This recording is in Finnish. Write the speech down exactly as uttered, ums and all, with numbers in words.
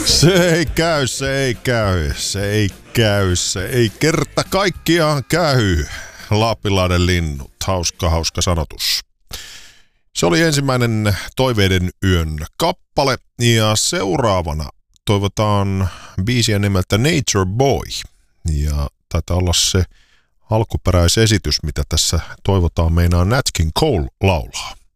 Se ei käy, se ei käy, se ei käy, se ei kerta kaikkiaan käy. Lappilahden linnut, hauska, hauska sanotus. Se oli ensimmäinen Toiveiden yön kappale ja seuraavana toivotaan biisiä nimeltä Nature Boy. Ja taitaa olla se alkuperäisesitys, mitä tässä toivotaan meinaa Nat King Cole laulaa.